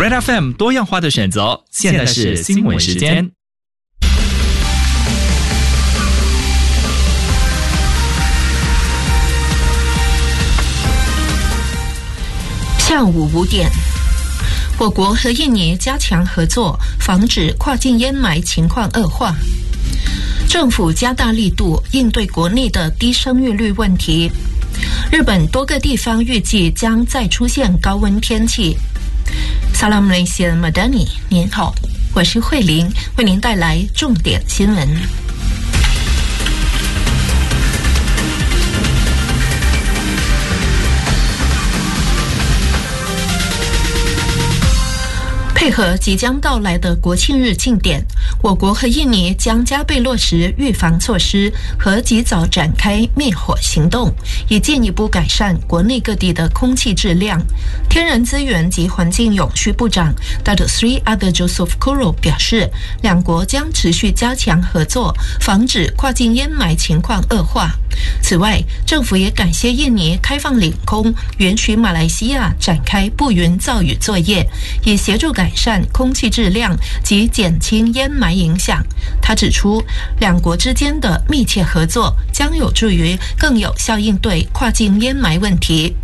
Red FM 多样化的选择，现在是新闻时间。 下午5点，我国和印尼加强合作，防止跨境淹埋情况恶化。政府加大力度应对国内的低生育率问题。日本多个地方预计将再出现高温天气。Salam Malaysia Madani， 您好，我是慧玲，为您带来重点新闻。配合即将到来的国庆日庆典，我国和印尼将加倍落实预防措施和及早展开灭火行动，以进一步改善国内各地的空气质量。天然资源及环境永续部长 Datuk Seri Adil Joseph Kuro 表示，两国将持续加强合作，防止跨境淹埋情况恶化。此外，政府也感谢印尼开放领空，允许马来西亚展开布云造雨作业，以协助改善空气质量及减轻淹埋影响。他指出，两国之间的密切合作将有助于更有效应对跨境淹埋问题。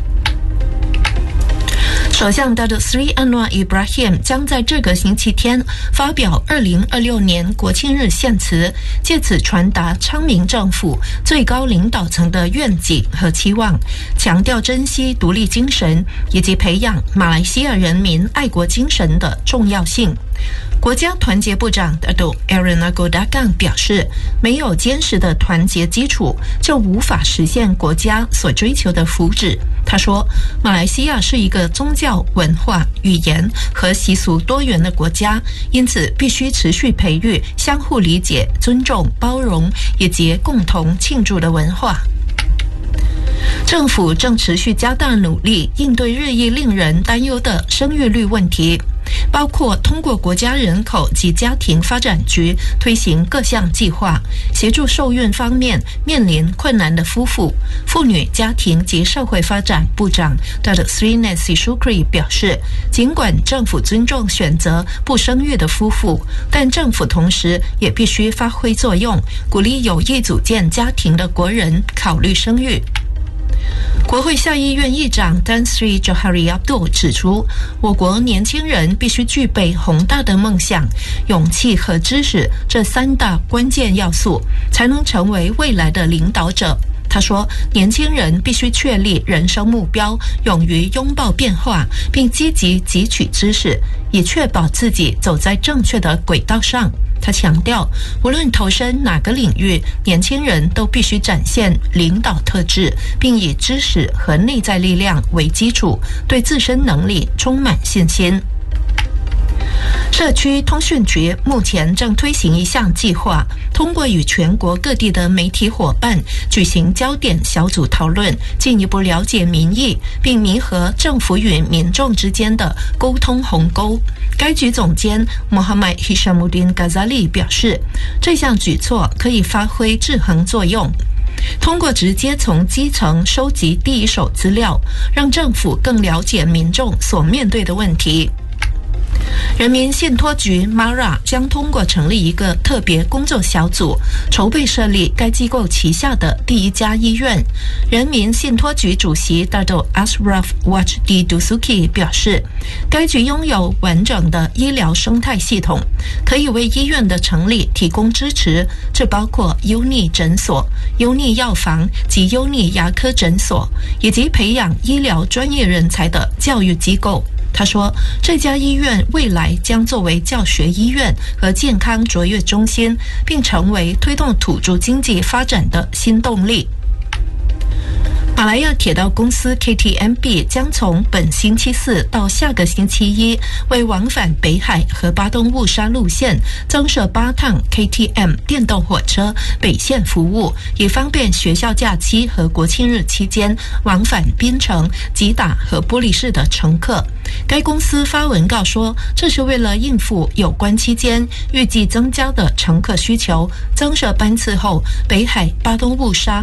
首相 Datuk Seri Anwar Ibrahim 将在这个星期天发表2026年国庆日献词，借此传达昌明政府最高领导层的愿景和期望，强调珍惜独立精神以及培养马来西亚人民爱国精神的重要性。国家团结部长 Datuk Aaron Agodagang 表示，没有坚实的团结基础，就无法实现国家所追求的福祉。他说，马来西亚是一个宗教、文化、语言和习俗多元的国家，因此必须持续培育相互理解、尊重、包容以及共同庆祝的文化。政府正持续加大努力应对日益令人担忧的生育率问题，包括通过国家人口及家庭发展局推行各项计划，协助受孕方面面临困难的夫妇。妇女、家庭及社会发展部长 Datuk Seri Nancy Shukri 表示，尽管政府尊重选择不生育的夫妇，但政府同时也必须发挥作用，鼓励有意组建家庭的国人考虑生育。国会下议院议长 Tan Sri Johari Abdul 指出，我国年轻人必须具备宏大的梦想、勇气和知识这3大关键要素，才能成为未来的领导者。他说，年轻人必须确立人生目标，勇于拥抱变化，并积极汲取知识，以确保自己走在正确的轨道上。他强调，无论投身哪个领域，年轻人都必须展现领导特质，并以知识和内在力量为基础，对自身能力充满信心。社区通讯局目前正推行一项计划，通过与全国各地的媒体伙伴举行焦点小组讨论，进一步了解民意，并弥合政府与民众之间的沟通鸿沟。该局总监 Muhammad Hishamuddin Ghazali 表示，这项举措可以发挥制衡作用，通过直接从基层收集第一手资料，让政府更了解民众所面对的问题。人民信托局 MARA 将通过成立一个特别工作小组，筹备设立该机构旗下的第1家医院。人民信托局主席 Datuk Ashraf Wajdi Dusuki 表示，该局拥有完整的医疗生态系统，可以为医院的成立提供支持，这包括优逆诊所、优逆药房及优逆牙科诊所，以及培养医疗专业人才的教育机构。他说，这家医院未来将作为教学医院和健康卓越中心，并成为推动土著经济发展的新动力。马来亚铁道公司 KTMB 将从本星期4到下个星期1为往返北海和巴东雾沙路线增设8趟 KTM 电动火车北线服务，以方便学校假期和国庆日期间往返槟城、吉打和玻璃市的乘客。该公司发文告说，这是为了应付有关期间预计增加的乘客需求，增设班次后，北海、巴东雾沙